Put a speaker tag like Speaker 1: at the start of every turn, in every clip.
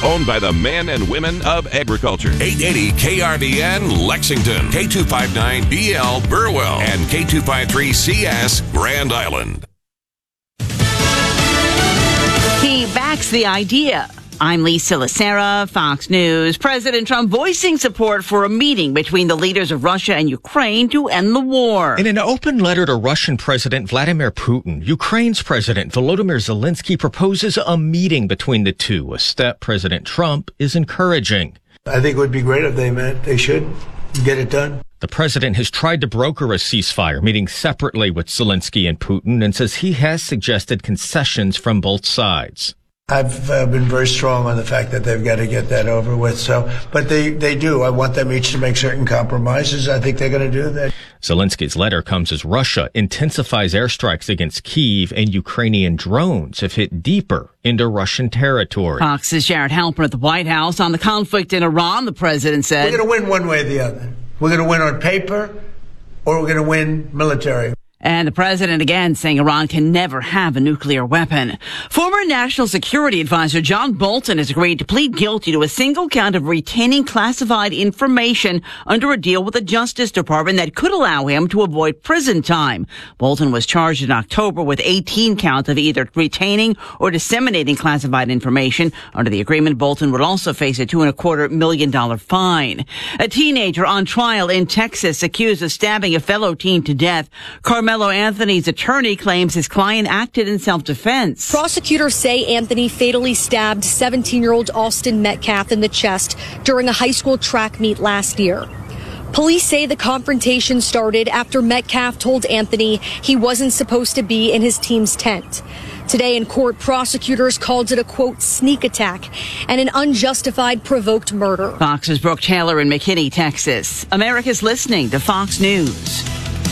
Speaker 1: Owned by the men and women of agriculture. 880 KRVN Lexington, K259BL Burwell, and K253CS Grand Island.
Speaker 2: He backs the idea. I'm Lisa Lacera, Fox News. President Trump voicing support for a meeting between the leaders of Russia and Ukraine to end the war.
Speaker 3: In an open letter to Russian President Vladimir Putin, Ukraine's President Volodymyr Zelensky proposes a meeting between the two, a step President Trump is encouraging.
Speaker 4: I think it would be great if they met. They should get it done.
Speaker 3: The president has tried to broker a ceasefire, meeting separately with Zelensky and Putin, and says he has suggested concessions from both sides.
Speaker 4: I've been very strong on the fact that they've got to get that over with. But they do. I want them each to make certain compromises. I think they're going to do that.
Speaker 3: Zelensky's letter comes as Russia intensifies airstrikes against Kyiv, and Ukrainian drones have hit deeper into Russian territory.
Speaker 2: Fox's Jared Halpern at the White House on the conflict in Iran. The president said,
Speaker 4: "We're going to win one way or the other. We're going to win on paper, or we're going to win military."
Speaker 2: And the president again saying Iran can never have a nuclear weapon. Former National Security Advisor John Bolton has agreed to plead guilty to a single count of retaining classified information under a deal with the Justice Department that could allow him to avoid prison time. Bolton was charged in October with 18 counts of either retaining or disseminating classified information. Under the agreement, Bolton would also face a $2.25 million fine. A teenager on trial in Texas accused of stabbing a fellow teen to death. Carmelo Anthony's attorney claims his client acted in self-defense.
Speaker 5: Prosecutors say Anthony fatally stabbed 17-year-old Austin Metcalf in the chest during a high school track meet last year. Police say the confrontation started after Metcalf told Anthony he wasn't supposed to be in his team's tent. Today in court, prosecutors called it a, quote, sneak attack and an unjustified provoked murder.
Speaker 2: Fox's Brooke Taylor in McKinney, Texas. America's listening to Fox News.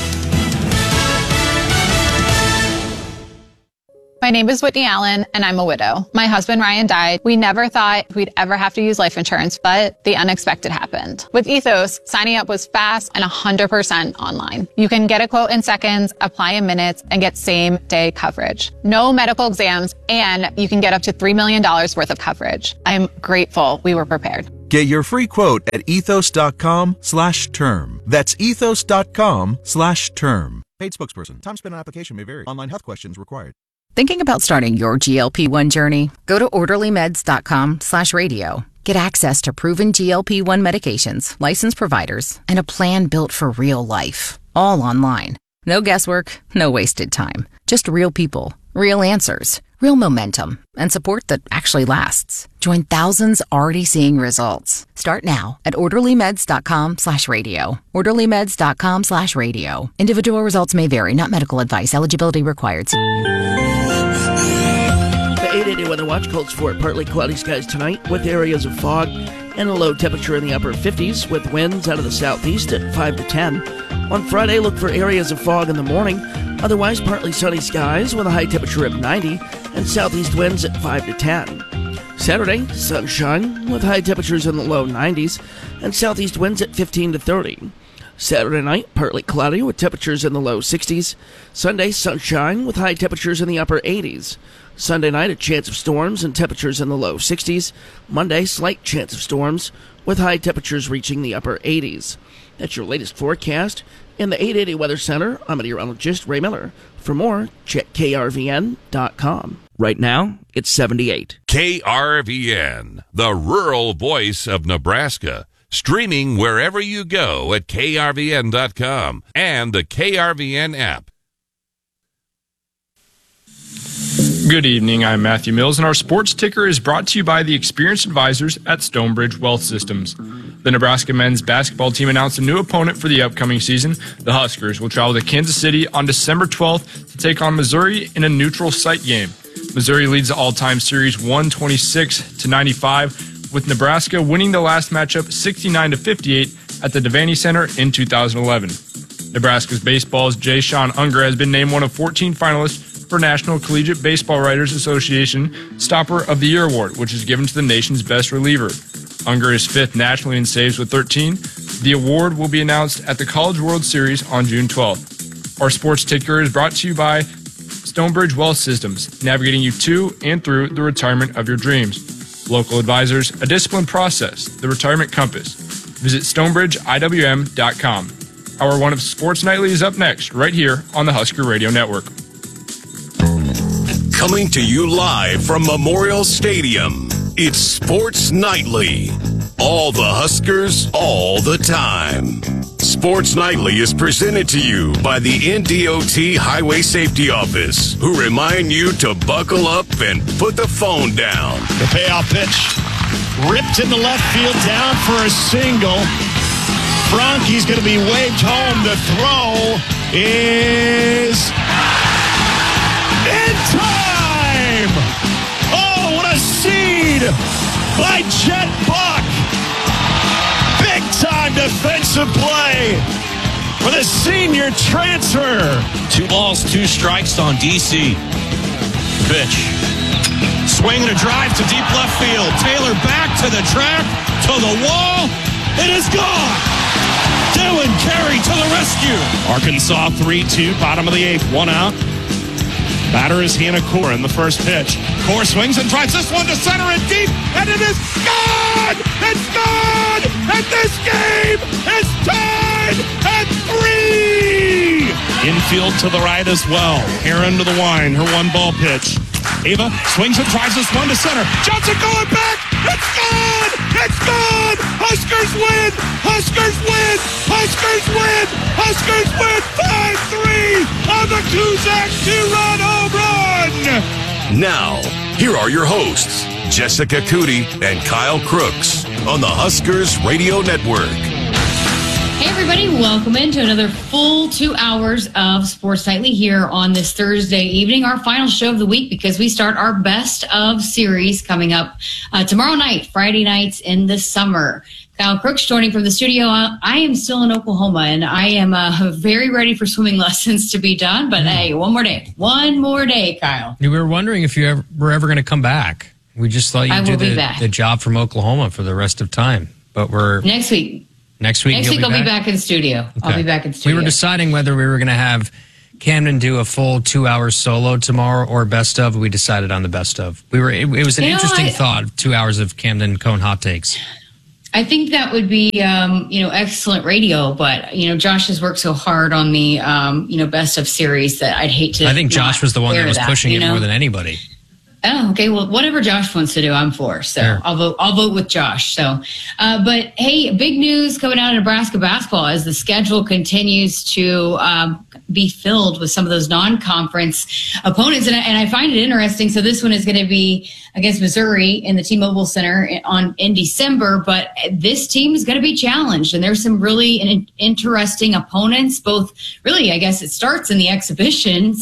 Speaker 6: My name is Whitney Allen, and I'm a widow. My husband, Ryan, died. We never thought we'd ever have to use life insurance, but the unexpected happened. With Ethos, signing up was fast and 100% online. You can get a quote in seconds, apply in minutes, and get same-day coverage. No medical exams, and you can get up to $3 million worth of coverage. I'm grateful we were prepared.
Speaker 7: Get your free quote at ethos.com/term. That's ethos.com/term. Paid spokesperson. Time spent on application may vary. Online health questions required.
Speaker 8: Thinking about starting your GLP-1 journey? Go to orderlymeds.com/radio. Get access to proven GLP-1 medications, licensed providers, and a plan built for real life. All online. No guesswork, no wasted time. Just real people, real answers, real momentum, and support that actually lasts. Join thousands already seeing results. Start now at orderlymeds.com/radio. orderlymeds.com/radio. Individual results may vary, not medical advice. Eligibility required.
Speaker 9: The 880 Weather Watch calls for partly cloudy skies tonight with areas of fog and a low temperature in the upper 50s with winds out of the southeast at 5 to 10. On Friday, look for areas of fog in the morning. Otherwise, partly sunny skies with a high temperature of 90 and southeast winds at 5 to 10. Saturday, sunshine with high temperatures in the low 90s and southeast winds at 15 to 30. Saturday night, partly cloudy with temperatures in the low 60s. Sunday, sunshine with high temperatures in the upper 80s. Sunday night, a chance of storms and temperatures in the low 60s. Monday, slight chance of storms with high temperatures reaching the upper 80s. That's your latest forecast. In the 880 Weather Center, I'm meteorologist Ray Miller. For more, check krvn.com.
Speaker 10: Right now, it's 78.
Speaker 1: KRVN, the rural voice of Nebraska. Streaming wherever you go at krvn.com and the KRVN app.
Speaker 11: Good evening, I'm Matthew Mills, and our sports ticker is brought to you by the experienced advisors at Stonebridge Wealth Systems. The Nebraska men's basketball team announced a new opponent for the upcoming season. The Huskers will travel to Kansas City on December 12th to take on Missouri in a neutral site game. Missouri leads the all-time series 126-95, with Nebraska winning the last matchup 69-58 at the Devaney Center in 2011. Nebraska's baseball's Jay Sean Unger has been named one of 14 finalists for National Collegiate Baseball Writers Association Stopper of the Year Award, which is given to the nation's best reliever. Unger is fifth nationally in saves with 13. The award will be announced at the College World Series on June 12th. Our sports ticker is brought to you by Stonebridge Wealth Systems, navigating you to and through the retirement of your dreams. local advisors, a disciplined process, the Retirement Compass. Visit StonebridgeIWM.com. Hour 1 of Sports Nightly is up next, right here on the Husker Radio Network.
Speaker 12: Coming to you live from Memorial Stadium, it's Sports Nightly. All the Huskers, all the time. Sports Nightly is presented to you by the NDOT Highway Safety Office, who remind you to buckle up and put the phone down.
Speaker 13: The payoff pitch ripped in the left field, down for a single. Franke's going to be waved home. The throw is in time! Oh, what a seed by Jet Buck! Big-time defensive play for the senior transfer.
Speaker 14: 2 balls, 2 strikes on DC.
Speaker 13: Pitch. Swing and a drive to deep left field. Taylor back to the track, to the wall. It is gone. Dylan Carey to the rescue. Arkansas 3-2, bottom of the 8th, 1 out. Batter is Hannah Core in the first pitch. Core swings and drives this one to center and deep, and it is gone! It's gone! And this game is tied at 3! Infield to the right as well. Heron to the line, her 1-ball pitch. Ava swings and drives this one to center. Johnson going back! It's gone! It's gone! Huskers win! Huskers win! Huskers win! Huskers win! 5-3 on the Kuzak 2-run home run!
Speaker 12: Now, here are your hosts, Jessica Cootie and Kyle Crooks on the Huskers Radio Network.
Speaker 15: Hey everybody, welcome into another full 2 hours of Sports Nightly here on this Thursday evening, our final show of the week, because we start our best of series coming up tomorrow night, Friday nights in the summer. Kyle Crooks joining from the studio. I am still in Oklahoma, and I am very ready for swimming lessons to be done, but hey, one more day, Kyle.
Speaker 16: We were wondering if you were ever going to come back. We just thought you'd do the job from Oklahoma for the rest of time, but we're...
Speaker 15: Next week I'll be back in studio. Okay. I'll be back in studio.
Speaker 16: We were deciding whether we were going to have Camden do a full 2-hour solo tomorrow or best of. We decided on the best of. It was an interesting thought, 2 hours of Camden Cone hot takes.
Speaker 15: I think that would be, excellent radio, but, Josh has worked so hard on the, best of series that I'd hate to.
Speaker 16: I think Josh was the one that was pushing it more than anybody.
Speaker 15: Oh, okay. Well, whatever Josh wants to do, I'm for. So sure. I'll vote with Josh. So, but hey, big news coming out of Nebraska basketball as the schedule continues to be filled with some of those non-conference opponents, and I find it interesting. So this one is going to be against Missouri in the T-Mobile Center in December, but this team is going to be challenged, and there's some really interesting opponents. Both, really, I guess it starts in the exhibition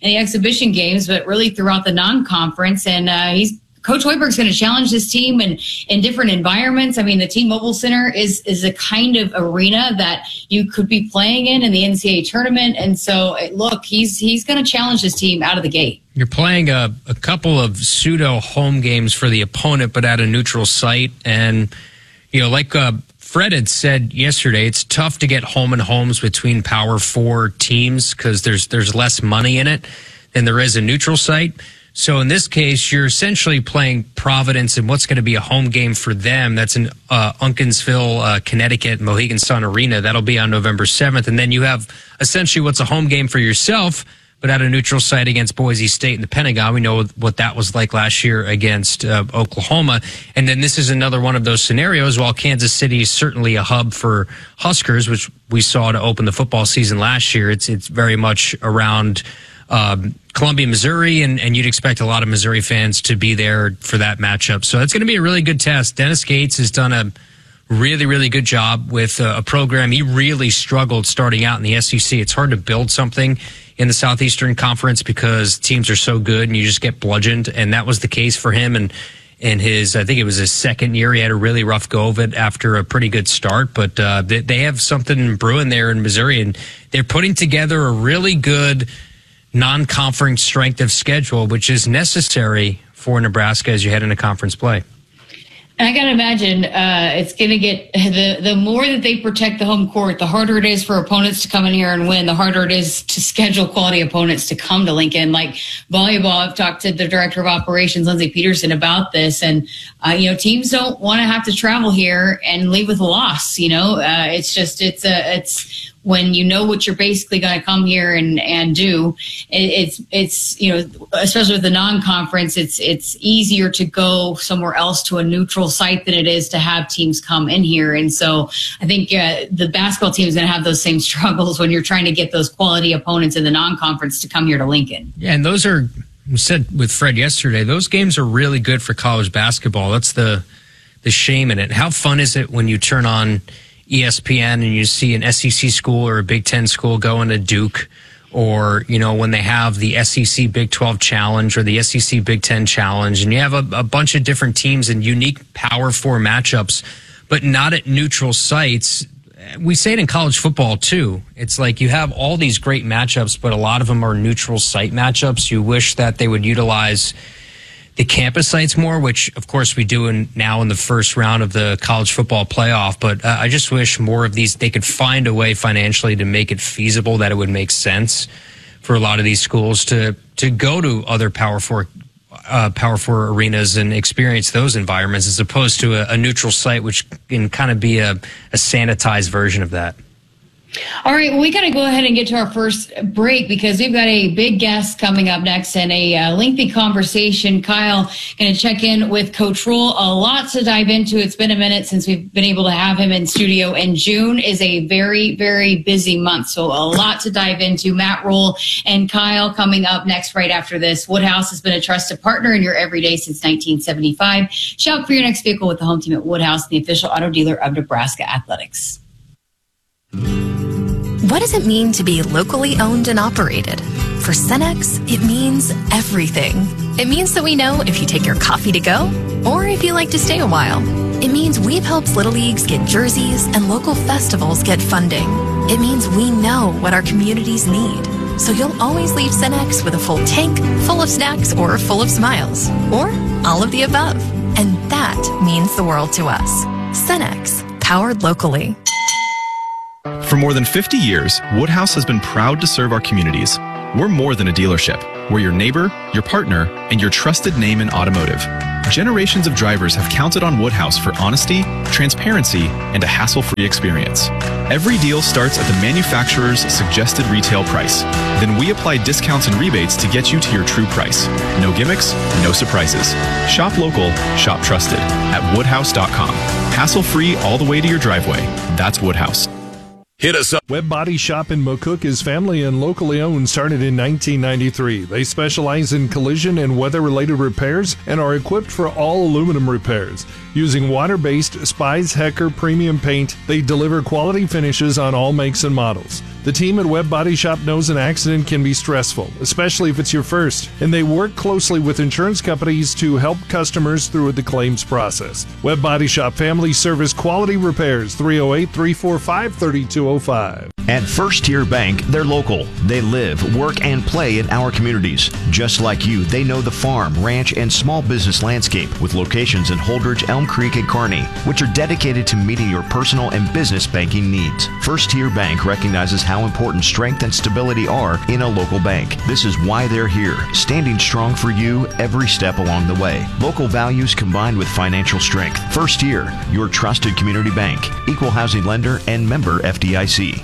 Speaker 15: games, but really throughout the non-conference. And Coach Hoiberg's going to challenge this team in different environments. I mean, the T-Mobile Center is a kind of arena that you could be playing in the NCAA tournament. And so, look, he's going to challenge this team out of the gate.
Speaker 16: You're playing a couple of pseudo home games for the opponent, but at a neutral site. And, like Fred had said yesterday, it's tough to get home and homes between Power 4 teams because there's less money in it than there is a neutral site. So in this case, you're essentially playing Providence in what's going to be a home game for them. That's in Uncasville, Connecticut, Mohegan Sun Arena. That'll be on November 7th. And then you have essentially what's a home game for yourself, but at a neutral site against Boise State in the Pentagon. We know what that was like last year against Oklahoma. And then this is another one of those scenarios. While Kansas City is certainly a hub for Huskers, which we saw to open the football season last year, it's very much around Columbia, Missouri, and you'd expect a lot of Missouri fans to be there for that matchup. So it's going to be a really good test. Dennis Gates has done a really, really good job with a program. He really struggled starting out in the SEC. It's hard to build something in the Southeastern Conference because teams are so good and you just get bludgeoned, and that was the case for him. And in his, I think it was his second year, he had a really rough go of it after a pretty good start. But they have something brewing there in Missouri, and they're putting together a really good non-conference strength of schedule, which is necessary for Nebraska as you head into conference play.
Speaker 15: And I got to imagine it's going to get the more that they protect the home court, the harder it is for opponents to come in here and win, the harder it is to schedule quality opponents to come to Lincoln. Like volleyball, I've talked to the director of operations, Lindsay Peterson, about this. And, teams don't want to have to travel here and leave with a loss. It's when you know what you're basically going to come here and do, it's especially with the non-conference, it's easier to go somewhere else to a neutral site than it is to have teams come in here. And so I think the basketball team is going to have those same struggles when you're trying to get those quality opponents in the non-conference to come here to Lincoln.
Speaker 16: Yeah, and those are, we said with Fred yesterday, those games are really good for college basketball. That's the shame in it. How fun is it when you turn on ESPN and you see an SEC school or a Big Ten school going to Duke, or, when they have the SEC Big 12 Challenge or the SEC Big 10 Challenge, and you have a bunch of different teams and unique Power 4 matchups, but not at neutral sites. We say it in college football too. It's like you have all these great matchups, but a lot of them are neutral site matchups. You wish that they would utilize the campus sites more, which of course we do now in the first round of the college football playoff. But I just wish more of these, they could find a way financially to make it feasible, that it would make sense for a lot of these schools to go to other Power 4 arenas and experience those environments, as opposed to a neutral site, which can kind of be a sanitized version of that.
Speaker 15: All right, well, we got to go ahead and get to our first break because we've got a big guest coming up next and a lengthy conversation. Kyle going to check in with Coach Rhule. A lot to dive into. It's been a minute since we've been able to have him in studio, and June is a very, very busy month, so a lot to dive into. Matt Rhule and Kyle coming up next right after this. Woodhouse has been a trusted partner in your everyday since 1975. Shop for your next vehicle with the home team at Woodhouse, the official auto dealer of Nebraska Athletics.
Speaker 17: What does it mean to be locally owned and operated? For Cenex, it means everything. It means that we know if you take your coffee to go or if you like to stay a while. It means we've helped Little Leagues get jerseys and local festivals get funding. It means we know what our communities need. So you'll always leave Cenex with a full tank, full of snacks, or full of smiles, or all of the above. And that means the world to us. Cenex, powered locally.
Speaker 18: For more than 50 years, Woodhouse has been proud to serve our communities. We're more than a dealership. We're your neighbor, your partner, and your trusted name in automotive. Generations of drivers have counted on Woodhouse for honesty, transparency, and a hassle-free experience. Every deal starts at the manufacturer's suggested retail price. Then we apply discounts and rebates to get you to your true price. No gimmicks, no surprises. Shop local, shop trusted at woodhouse.com. Hassle-free all the way to your driveway. That's Woodhouse.
Speaker 12: Hit us up.
Speaker 19: Webb Body Shop in McCook is family and locally owned, started in 1993. They specialize in collision and weather-related repairs and are equipped for all aluminum repairs. Using water-based Spies Hecker premium paint, they deliver quality finishes on all makes and models. The team at Webb Body Shop knows an accident can be stressful, especially if it's your first, and they work closely with insurance companies to help customers through the claims process. Webb Body Shop Family Service Quality Repairs, 308-345-3205.
Speaker 20: At First Tier Bank, they're local. They live, work, and play in our communities. Just like you, they know the farm, ranch, and small business landscape with locations in Holdridge, Elm Creek, and Kearney, which are dedicated to meeting your personal and business banking needs. First Tier Bank recognizes how important strength and stability are in a local bank. This is why they're here, standing strong for you every step along the way. Local values combined with financial strength. First Tier, your trusted community bank. Equal housing lender and member FDIC.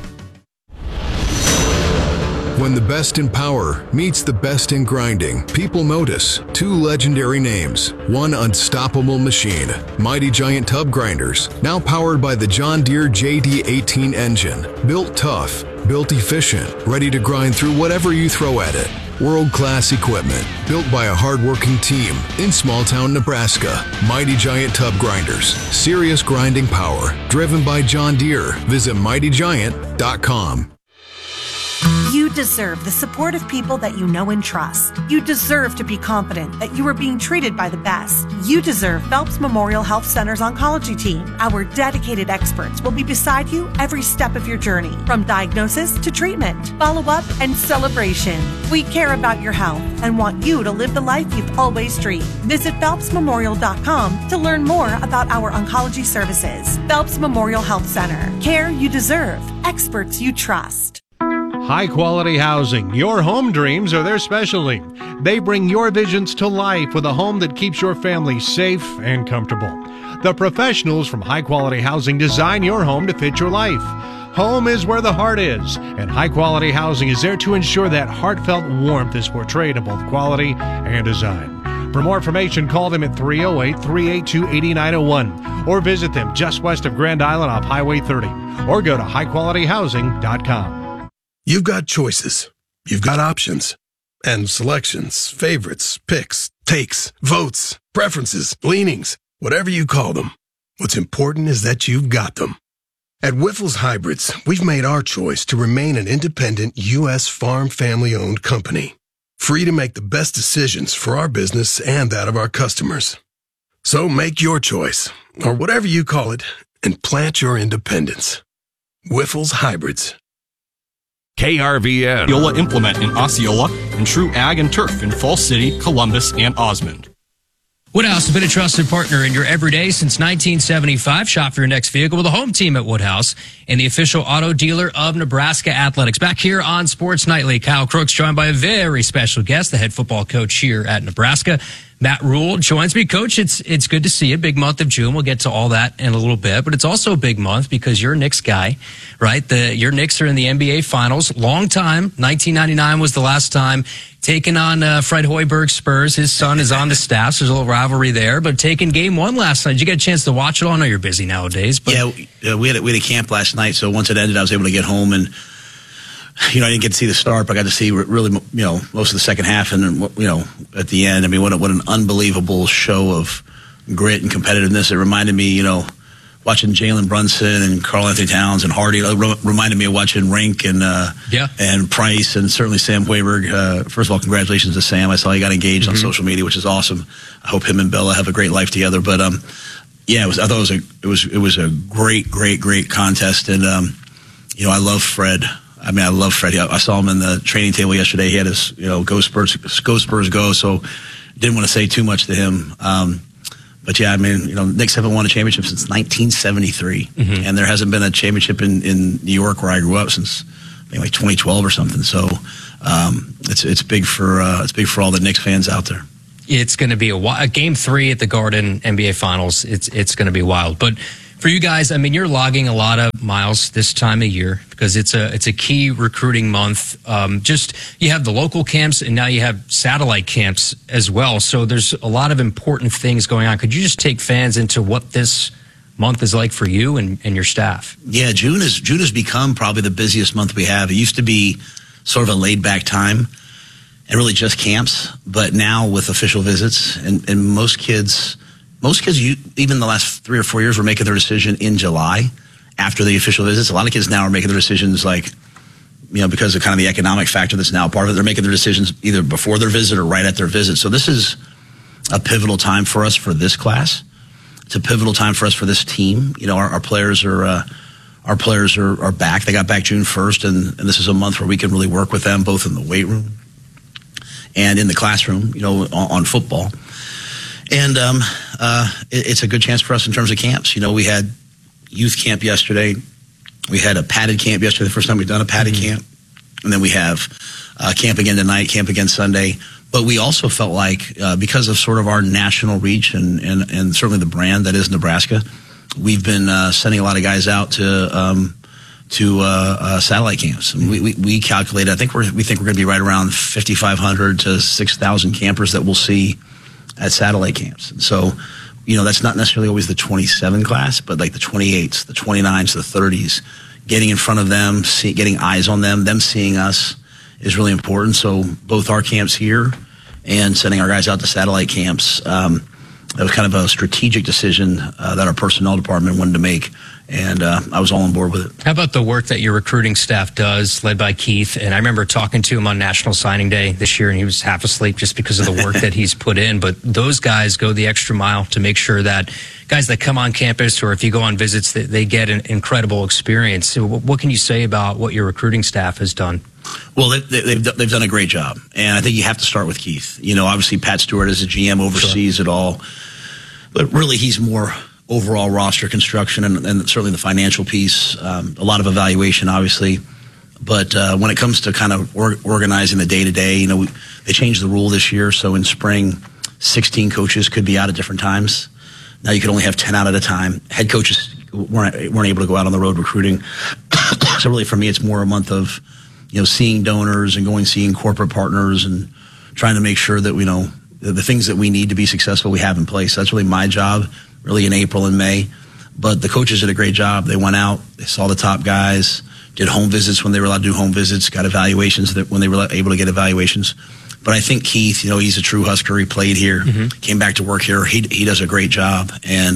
Speaker 21: When the best in power meets the best in grinding, people notice two legendary names, one unstoppable machine, Mighty Giant Tub Grinders, now powered by the John Deere JD18 engine. Built tough, built efficient, ready to grind through whatever you throw at it. World-class equipment, built by a hard-working team in small-town Nebraska. Mighty Giant Tub Grinders, serious grinding power, driven by John Deere. Visit mightygiant.com.
Speaker 17: You
Speaker 3: You deserve the support of people that you know and trust. You deserve to be confident that you are being treated by the best. You deserve Phelps Memorial Health Center's oncology team. Our dedicated experts will be beside you every step of your journey, from diagnosis to treatment, follow-up, and celebration. We care about your health and want you to live the life you've always dreamed. Visit PhelpsMemorial.com to learn more about our oncology services. Phelps Memorial Health Center. Care you deserve. Experts you trust.
Speaker 22: High-quality housing. Your home dreams are their specialty. They bring your visions to life with a home that keeps your family safe and comfortable. The professionals from High Quality Housing design your home to fit your life. Home is where the heart is, and High Quality Housing is there to ensure that heartfelt warmth is portrayed in both quality and design. For more information, call them at 308-382-8901 or visit them just west of Grand Island off Highway 30 or go to highqualityhousing.com.
Speaker 23: You've got choices. You've got options. And selections, favorites, picks, takes, votes, preferences, leanings, whatever you call them. What's important is that you've got them. At Wyffels Hybrids, we've made our choice to remain an independent U.S. farm family-owned company, free to make the best decisions for our business and that of our customers. So make your choice, or whatever you call it, and plant your independence. Wyffels Hybrids.
Speaker 1: KRVN.
Speaker 24: Osceola Implement in Osceola and True Ag and Turf in Falls City, Columbus, and Osmond.
Speaker 16: Woodhouse has been a trusted partner in your everyday since 1975. Shop for your next vehicle with a home team at Woodhouse and the official auto dealer of Nebraska Athletics. Back here on Sports Nightly, Kyle Crooks joined by a very special guest, the head football coach here at Nebraska. Matt Rule joins me. Coach, it's good to see you. Big month of June. We'll get to all that in a little bit, but it's also a big month because you're a Knicks guy, right? Your Knicks are in the NBA Finals. Long time. 1999 was the last time. Taking on Fred Hoiberg's Spurs. His son is on the staff, so there's a little rivalry there. But taking game one last night, did you get a chance to watch it all? I know you're busy nowadays. But
Speaker 25: yeah, we had a camp last night, so once it ended, I was able to get home and, I didn't get to see the start, but I got to see really, most of the second half and, at the end. I mean, what an unbelievable show of grit and competitiveness. It reminded me, watching Jalen Brunson and Karl Anthony Towns and Hardy. It reminded me of watching Rink and Price and certainly Sam Hoiberg. First of all, congratulations to Sam. I saw he got engaged on social media, which is awesome. I hope him and Bella have a great life together. But I thought it was a great contest, and I love Fred. I love Fred. I saw him in the training table yesterday. He had his, go Spurs go. So didn't want to say too much to him. But yeah, Knicks haven't won a championship since 1973, and there hasn't been a championship in New York where I grew up since maybe like 2012 or something. So it's big for all the Knicks fans out there.
Speaker 16: It's going to be a game 3 at the Garden NBA Finals. It's going to be wild, but. For you guys, you're logging a lot of miles this time of year because it's a key recruiting month. You have the local camps and now you have satellite camps as well. So there's a lot of important things going on. Could you just take fans into what this month is like for you and your staff?
Speaker 25: Yeah, June has become probably the busiest month we have. It used to be sort of a laid back time and really just camps, but now with official visits and most kids, even the last 3 or 4 years, were making their decision in July after the official visits. A lot of kids now are making their decisions because of kind of the economic factor that's now part of it. They're making their decisions either before their visit or right at their visit. So this is a pivotal time for us for this class. It's a pivotal time for us for this team. Our players are back. They got back June 1st, and this is a month where we can really work with them both in the weight room and in the classroom, on football. And it's a good chance for us in terms of camps. We had youth camp yesterday. We had a padded camp yesterday, the first time we've done a padded camp. And then we have camp again tonight, camp again Sunday. But we also felt like because of sort of our national reach and certainly the brand that is Nebraska, we've been sending a lot of guys out to satellite camps. And we calculated, we think we're going to be right around 5,500 to 6,000 campers that we'll see at satellite camps. And so, that's not necessarily always the 27 class, but like the 28s, the 29s, the 30s, getting in front of them, getting eyes on them seeing us is really important. So both our camps here and sending our guys out to satellite camps, that was kind of a strategic decision that our personnel department wanted to make. And I was all on board with it.
Speaker 16: How about the work that your recruiting staff does, led by Keith? And I remember talking to him on National Signing Day this year, and he was half asleep just because of the work that he's put in. But those guys go the extra mile to make sure that guys that come on campus, or if you go on visits, that they get an incredible experience. So what can you say about what your recruiting staff has done?
Speaker 25: Well, they've done a great job. And I think you have to start with Keith. Obviously Pat Stewart as a GM oversees it all. But really, he's more overall roster construction and certainly the financial piece, a lot of evaluation, obviously. But when it comes to kind of organizing the day-to-day, they changed the rule this year. So in spring, 16 coaches could be out at different times. Now you could only have 10 out at a time. Head coaches weren't able to go out on the road recruiting. So really for me, it's more a month of, seeing donors and seeing corporate partners and trying to make sure that, the things that we need to be successful we have in place. That's really my job, really in April and May. But the coaches did a great job. They went out, they saw the top guys, did home visits when they were allowed to do home visits, got evaluations when they were able to get evaluations. But I think Keith, he's a true Husker. He played here, came back to work here. He does a great job. And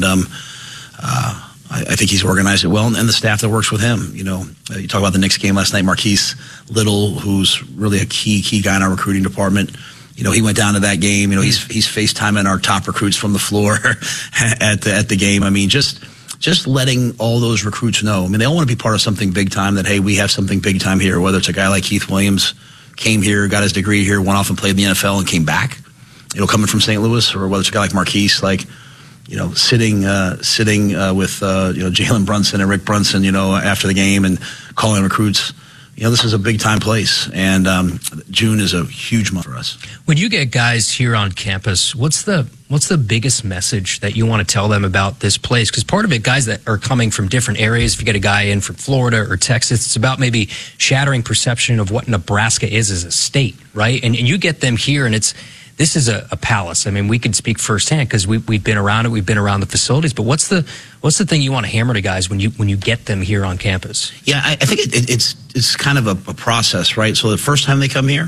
Speaker 25: I think he's organized it well. And the staff that works with him, you talk about the Knicks game last night, Marquise Little, who's really a key guy in our recruiting department. He went down to that game. He's FaceTiming our top recruits from the floor at the game. I mean, just letting all those recruits know. I mean, they all want to be part of something big time, that, hey, we have something big time here, whether it's a guy like Keith Williams, came here, got his degree here, went off and played in the NFL and came back, coming from St. Louis, or whether it's a guy like Marquise, sitting with Jalen Brunson and Rick Brunson, after the game and calling recruits. This is a big time place, and June is a huge month for us.
Speaker 16: When you get guys here on campus, what's the biggest message that you want to tell them about this place? Because part of it, guys that are coming from different areas, if you get a guy in from Florida or Texas, it's about maybe shattering perception of what Nebraska is as a state, right? And you get them here, and this is a palace. I mean, we can speak firsthand because we've been around it. We've been around the facilities. But what's the thing you want to hammer to guys when you get them here on campus?
Speaker 25: Yeah, I think it's kind of a process, right? So the first time they come here,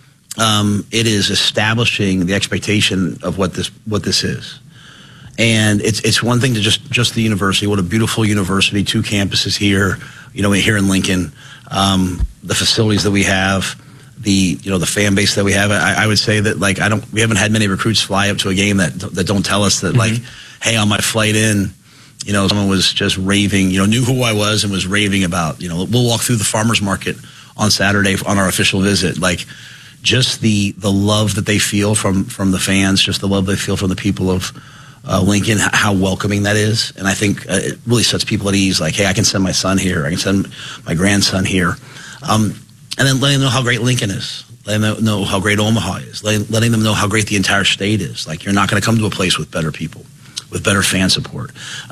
Speaker 25: it is establishing the expectation of what this is. And it's one thing to just the university. What a beautiful university! 2 campuses here, here in Lincoln. The facilities that we have. The fan base that we have, I would say that we haven't had many recruits fly up to a game that don't tell us that hey, on my flight in, someone was just raving, knew who I was and was raving about, we'll walk through the farmers market on Saturday on our official visit, just the love that they feel from the fans, just the love they feel from the people of Lincoln, how welcoming that is. And I think it really sets people at ease, hey, I can send my son here, I can send my grandson here. And then letting them know how great Lincoln is, letting them know how great Omaha is, letting them know how great the entire state is. You're not going to come to a place with better people, with better fan support,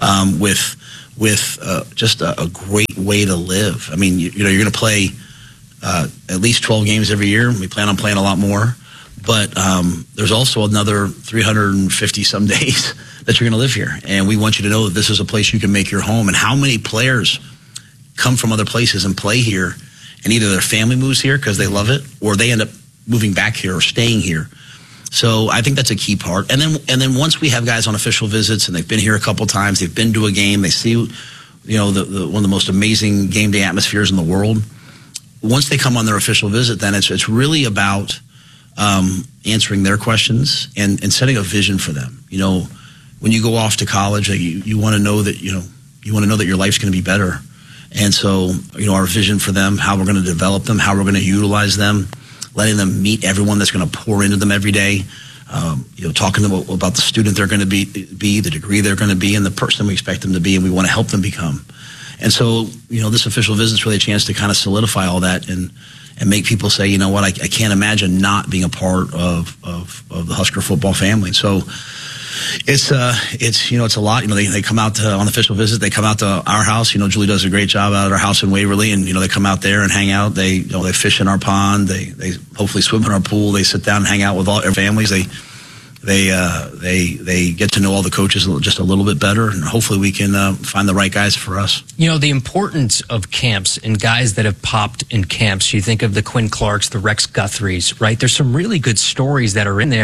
Speaker 25: with just a great way to live. I mean, you're going to play at least 12 games every year. We plan on playing a lot more. But there's also another 350 some days that you're going to live here. And we want you to know that this is a place you can make your home. And how many players come from other places and play here, and either their family moves here because they love it, or they end up moving back here or staying here. So I think that's a key part. And then once we have guys on official visits and they've been here a couple times, they've been to a game, they see one of the most amazing game day atmospheres in the world. Once they come on their official visit, then it's really about answering their questions and setting a vision for them. When you go off to college, you want to know that you want to know that your life's going to be better. And so, our vision for them, how we're going to develop them, how we're going to utilize them, letting them meet everyone that's going to pour into them every day, talking to them about the student they're going to be, the degree they're going to be, and the person we expect them to be, and we want to help them become. And so, this official visit is really a chance to kind of solidify all that and make people say, you know what, I can't imagine not being a part of the Husker football family. So it's a lot. They come out on the official visit. They come out to our house. Julie does a great job out at our house in Waverly, and they come out there and hang out. They fish in our pond. They hopefully swim in our pool. They sit down and hang out with all their families. They get to know all the coaches just a little bit better, and hopefully we can find the right guys for us.
Speaker 16: The importance of camps and guys that have popped in camps. You think of the Quinn Clarks, the Rex Guthries, right? There's some really good stories that are in there.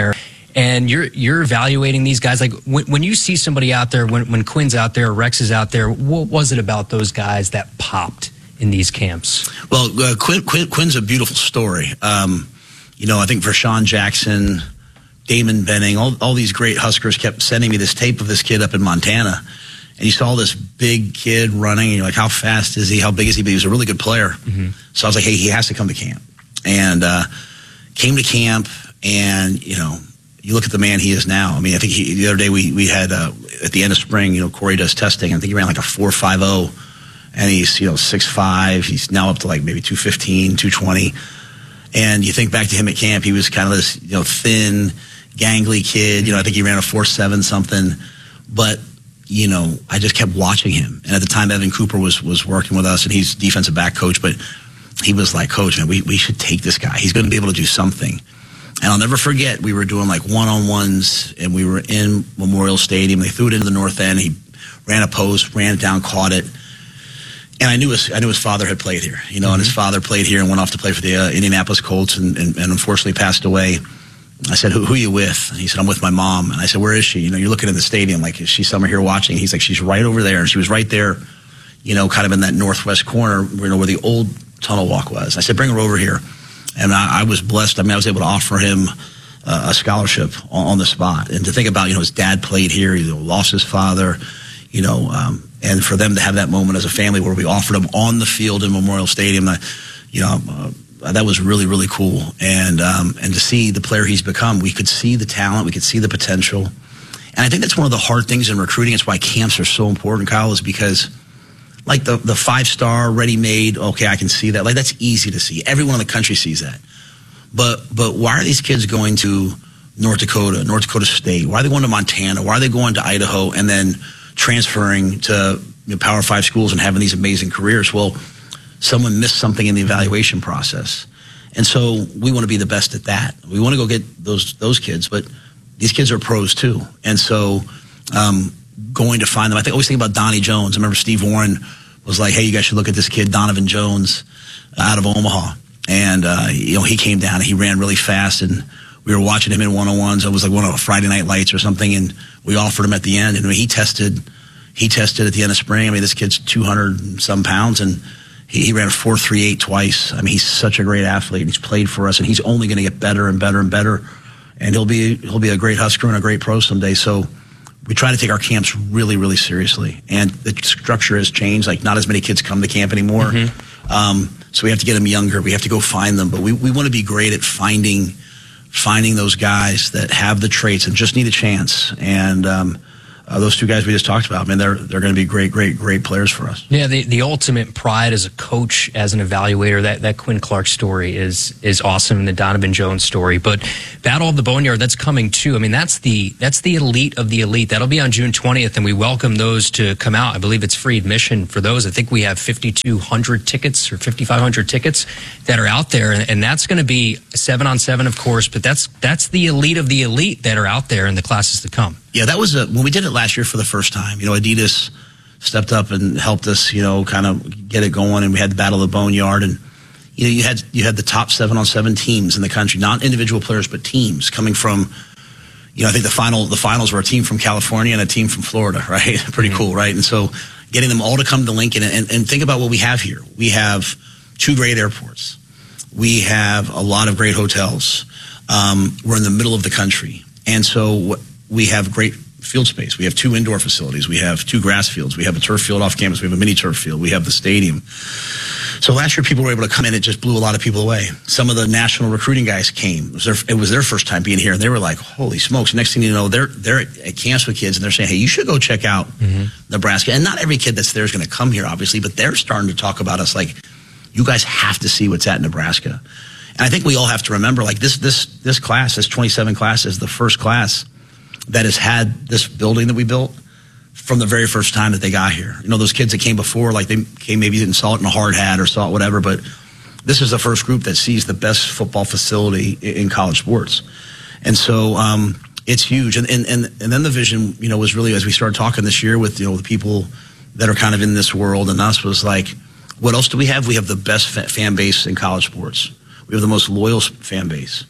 Speaker 16: And you're evaluating these guys. Like when you see somebody out there, when Quinn's out there, Rex is out there, what was it about those guys that popped in these camps?
Speaker 25: Well, Quinn's a beautiful story. I think Vershawn Jackson, Damon Benning, all these great Huskers kept sending me this tape of this kid up in Montana. And you saw this big kid running, and you're like, how fast is he? How big is he? But he was a really good player. Mm-hmm. So I was like, hey, he has to come to camp. And came to camp, and, you look at the man he is now. I mean, I think the other day we had, at the end of spring, Corey does testing. I think he ran like a 4.50, and he's, 6'5". He's now up to like maybe 215, 220. And you think back to him at camp, he was kind of this, thin, gangly kid. I think he ran a 4.7 something. But, I just kept watching him. And at the time, Evan Cooper was working with us, and he's defensive back coach. But he was like, Coach, man, we should take this guy. He's going to be able to do something. And I'll never forget, we were doing like one-on-ones, and we were in Memorial Stadium. They threw it into the north end. He ran a post, ran it down, caught it. And I knew his father had played here, and his father played here and went off to play for the Indianapolis Colts and unfortunately passed away. I said, who are you with? And he said, I'm with my mom. And I said, where is she? You're looking at the stadium, like, is she somewhere here watching? He's like, she's right over there. And she was right there, kind of in that northwest corner, where the old tunnel walk was. I said, bring her over here. And I was blessed. I was able to offer him a scholarship on the spot. And to think about, his dad played here. He lost his father, and for them to have that moment as a family where we offered him on the field in Memorial Stadium, that was really, really cool. And to see the player he's become, we could see the talent, we could see the potential. And I think that's one of the hard things in recruiting. It's why camps are so important, Kyle, is because like the 5-star ready-made, okay, I can see that. Like, that's easy to see. Everyone in the country sees that. But why are these kids going to North Dakota State? Why are they going to Montana? Why are they going to Idaho and then transferring to Power 5 schools and having these amazing careers? Well, someone missed something in the evaluation process. And so we want to be the best at that. We want to go get those kids, but these kids are pros too. And so going to find them, I always think about Donnie Jones. I remember Steve Warren was like, hey, you guys should look at this kid, Donovan Jones, out of Omaha. And, he came down and he ran really fast, and we were watching him in one-on-ones. It was like one of the Friday Night Lights or something, and we offered him at the end. And he tested at the end of spring. I mean, this kid's 200 and some pounds, and he ran a 4.38 twice. I mean, he's such a great athlete. He's played for us, and he's only going to get better and better and better. And he'll be a great Husker and a great pro someday. So we try to take our camps really, really seriously. And the structure has changed. Like, not as many kids come to camp anymore. Mm-hmm. So we have to get them younger. We have to go find them. But we want to be great at finding those guys that have the traits and just need a chance. And those two guys we just talked about, man, they're going to be great players for us.
Speaker 16: Yeah, the ultimate pride as a coach, as an evaluator, that Quinn Clark story is awesome, and the Donovan Jones story. But Battle of the Boneyard, that's coming too. I mean, that's the elite of the elite. That'll be on June 20th, and we welcome those to come out. I believe it's free admission for those. I think we have 5,200 tickets or 5,500 tickets that are out there, and that's going to be 7-on-7, of course. But that's the elite of the elite that are out there in the classes to come.
Speaker 25: Yeah, that was when we did it last year for the first time. Adidas stepped up and helped us, kind of get it going, and we had the Battle of the Boneyard, and you had the top 7-on-7 teams in the country, not individual players, but teams coming from, I think the finals were a team from California and a team from Florida, right? Pretty cool, right? And so getting them all to come to Lincoln and think about what we have here. We have 2 great airports. We have a lot of great hotels. We're in the middle of the country, and so we have great field space. We have 2 indoor facilities. We have 2 grass fields. We have a turf field off campus. We have a mini turf field. We have the stadium. So last year, people were able to come in. It just blew a lot of people away. Some of the national recruiting guys came. It was their first time being here, and they were like, holy smokes. Next thing you know, they're at camps with kids, and they're saying, hey, you should go check out Nebraska. And not every kid that's there is going to come here, obviously, but they're starting to talk about us like, you guys have to see what's at Nebraska. And I think we all have to remember, like, this class, this 27 class, is the first class that has had this building that we built from the very first time that they got here. Those kids that came before, like, they came, maybe didn't saw it in a hard hat or saw it whatever, but this is the first group that sees the best football facility in college sports. And so it's huge. And then the vision, was really, as we started talking this year with, the people that are kind of in this world and us, was like, what else do we have? We have the best fan base in college sports. We have the most loyal fan base.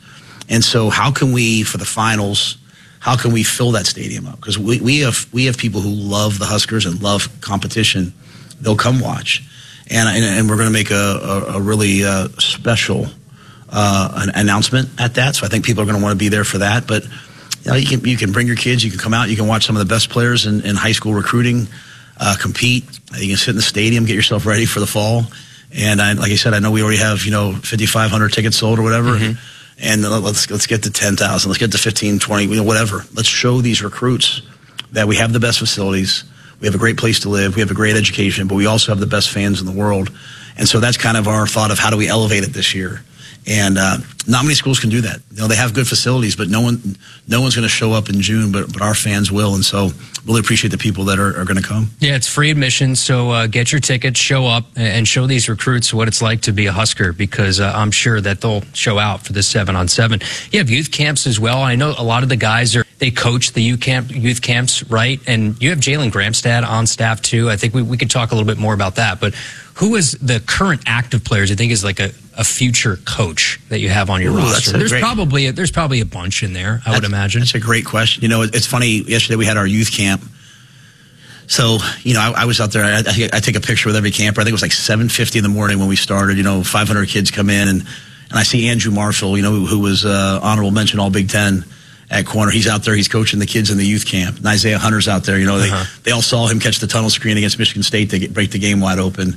Speaker 25: And so how can we, for the finals, how can we fill that stadium up? Because we have people who love the Huskers and love competition. They'll come watch. And we're going to make a really special an announcement at that. So I think people are going to want to be there for that. But you can bring your kids. You can come out. You can watch some of the best players in high school recruiting compete. You can sit in the stadium, get yourself ready for the fall. And like I said, I know we already have 5,500 tickets sold or whatever. Mm-hmm. And let's get to 10,000. Let's get to 15, 20, whatever. Let's show these recruits that we have the best facilities. We have a great place to live. We have a great education, but we also have the best fans in the world. And so that's kind of our thought of how do we elevate it this year. And not many schools can do that. They have good facilities, but no one's going to show up in June, but our fans will. And so really appreciate the people that are going to come.
Speaker 16: Yeah, it's free admission, so get your tickets, show up, and show these recruits what it's like to be a Husker, because I'm sure that they'll show out for the 7-on-7. You have youth camps as well. I know a lot of the guys they coach the youth camps, right? And you have Jalen Gramstad on staff too. I think we could talk a little bit more about that. But who is the current active players you think is like a future coach that you have on your roster? There's probably a bunch in there, I would imagine.
Speaker 25: That's a great question. It's funny. Yesterday we had our youth camp. So, I was out there. I take a picture with every camper. I think it was like 7:50 in the morning when we started. 500 kids come in, and I see Andrew Marshall, who was honorable mention All Big Ten at corner. He's out there. He's coaching the kids in the youth camp. And Isaiah Hunter's out there. They all saw him catch the tunnel screen against Michigan State to break the game wide open.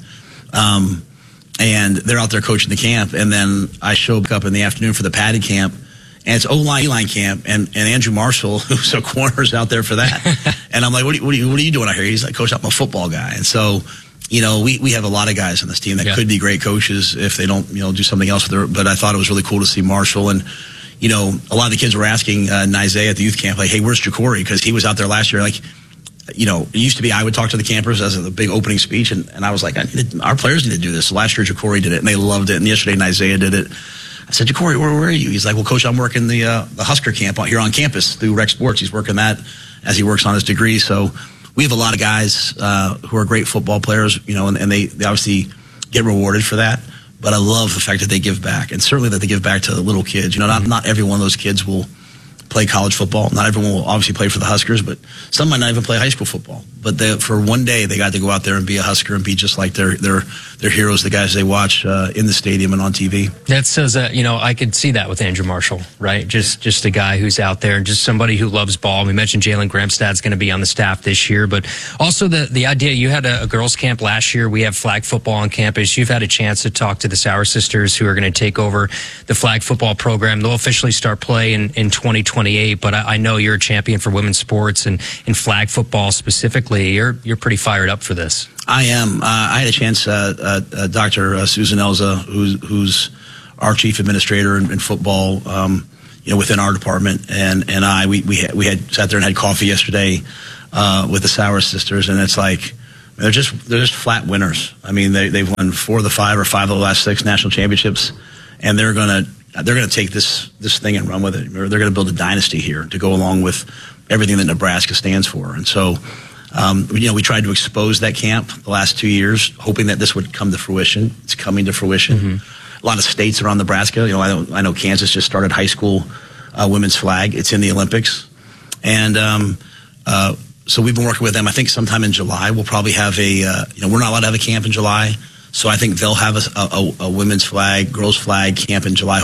Speaker 25: And they're out there coaching the camp. And then I show up in the afternoon for the padded camp, and it's O-line camp. And Andrew Marshall, who's a corner, is out there for that. And I'm like, what are you doing out here? He's like, Coach, I'm a football guy. And so, we have a lot of guys on this team that could be great coaches if they don't, do something else with it. But I thought it was really cool to see Marshall. And, a lot of the kids were asking Isaiah at the youth camp, like, hey, where's Jacory? Because he was out there last year. Like, it used to be I would talk to the campers as a big opening speech, and I was like, our players need to do this. So last year, Jacory did it, and they loved it. And yesterday, Isaiah did it. I said, Jacory, where are you? He's like, well, Coach, I'm working the Husker camp out here on campus through Rec Sports. He's working that as he works on his degree. So we have a lot of guys who are great football players, and they obviously get rewarded for that. But I love the fact that they give back, and certainly that they give back to the little kids. Not every one of those kids will play college football. Not everyone will obviously play for the Huskers, but some might not even play high school football. But for one day, they got to go out there and be a Husker and be just like their heroes, the guys they watch in the stadium and on TV.
Speaker 16: That says that, I could see that with Andrew Marshall, right? Just a guy who's out there and just somebody who loves ball. We mentioned Jalen Gramstad's going to be on the staff this year, but also the idea, you had a girls camp last year. We have flag football on campus. You've had a chance to talk to the Sauer sisters who are going to take over the flag football program. They'll officially start play in 2028, but I know you're a champion for women's sports and in flag football specifically. You're pretty fired up for this.
Speaker 25: I am. I had a chance, Dr. Susan Elza, who's our chief administrator in football, within our department, and we had sat there and had coffee yesterday with the Sauer sisters, and it's like they're just flat winners. I mean, they've won 4 of the 5 or 5 of the last 6 national championships, and they're gonna take this thing and run with it. They're gonna build a dynasty here to go along with everything that Nebraska stands for, and so. We tried to expose that camp the last 2 years, hoping that this would come to fruition. It's coming to fruition. Mm-hmm. A lot of states around Nebraska. I know Kansas just started high school women's flag. It's in the Olympics, and so we've been working with them. I think sometime in July we'll probably have we're not allowed to have a camp in July, so I think they'll have a women's flag, girls flag camp in July.